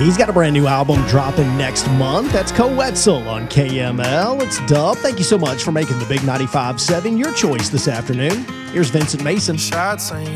He's got a brand new album dropping next month. That's Coetzel on KML. It's Dub. Thank you so much for making the Big 95.7 your choice this afternoon. Here's Vincent Mason.